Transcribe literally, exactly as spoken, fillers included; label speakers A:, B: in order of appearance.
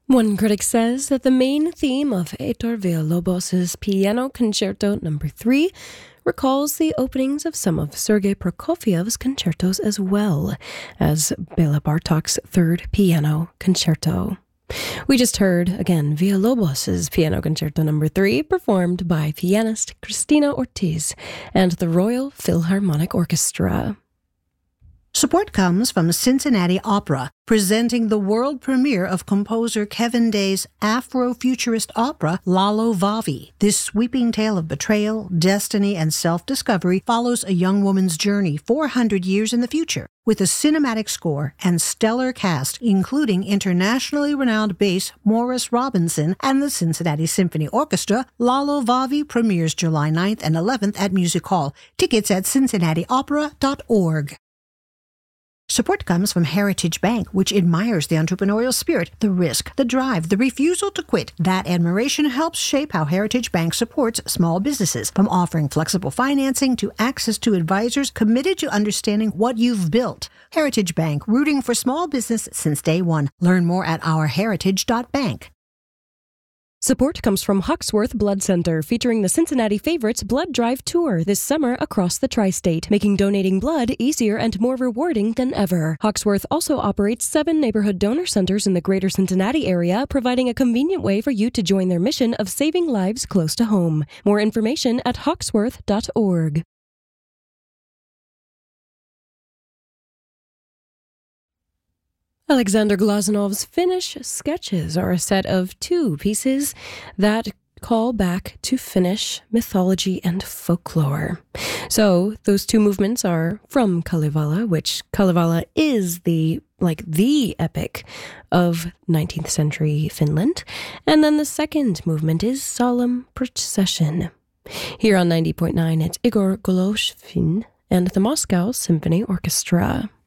A: One critic says that the main theme of Heitor Villa-Lobos' Piano Concerto Number three recalls the openings of some of Sergei Prokofiev's concertos as well as Bela Bartok's Third Piano Concerto. We just heard, again, Villa-Lobos' Piano Concerto Number three, performed by pianist Cristina Ortiz and the Royal Philharmonic Orchestra.
B: Support comes from Cincinnati Opera, presenting the world premiere of composer Kevin Day's Afro-futurist opera, Lalo Vavi. This sweeping tale of betrayal, destiny, and self-discovery follows a young woman's journey four hundred years in the future. With a cinematic score and stellar cast, including internationally renowned bass Morris Robinson and the Cincinnati Symphony Orchestra, Lalo Vavi premieres July ninth and eleventh at Music Hall. Tickets at cincinnati opera dot org. Support comes from Heritage Bank, which admires the entrepreneurial spirit, the risk, the drive, the refusal to quit. That admiration helps shape how Heritage Bank supports small businesses, from offering flexible financing to access to advisors committed to understanding what you've built. Heritage Bank, rooting for small business since day one. Learn more at our heritage dot bank.
A: Support comes from Hawksworth Blood Center, featuring the Cincinnati Favorites Blood Drive Tour this summer across the tri-state, making donating blood easier and more rewarding than ever. Hawksworth also operates seven neighborhood donor centers in the greater Cincinnati area, providing a convenient way for you to join their mission of saving lives close to home. More information at hawksworth dot org. Alexander Glazunov's Finnish sketches are a set of two pieces that call back to Finnish mythology and folklore. So those two movements are from Kalevala, which Kalevala is the like the epic of nineteenth century Finland, and then the second movement is Solemn Procession. Here on ninety point nine, it's Igor Goloshvin and the Moscow Symphony Orchestra.